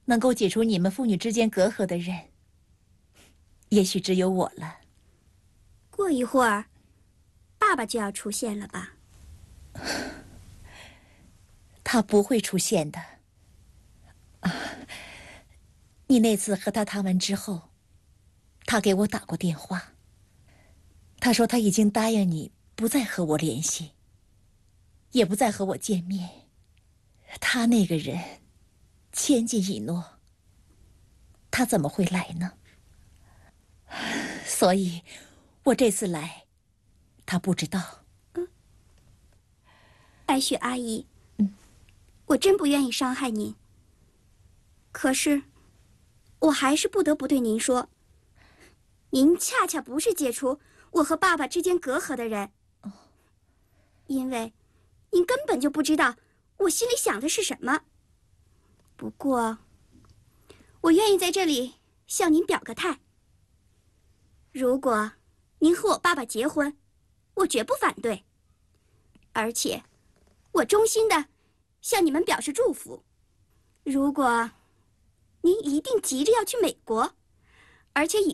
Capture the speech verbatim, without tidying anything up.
能够解除你们父女之间隔阂的人，也许只有我了。 过一会儿，爸爸就要出现了吧？ 他不会出现的。啊，你那次和他谈完之后，他给我打过电话。他说他已经答应你不再和我联系，也不再和我见面。他那个人千金一诺，他怎么会来呢？所以，我这次来，他不知道。 嗯，白雪阿姨， 嗯， 我真不愿意伤害您，可是，我还是不得不对您说，您恰恰不是解除我和爸爸之间隔阂的人， 哦， 因为您根本就不知道我心里想的是什么。不过，我愿意在这里向您表个态。如果您和我爸爸结婚，我绝不反对，而且我衷心的向你们表示祝福。如果您一定急着要去美国，而且以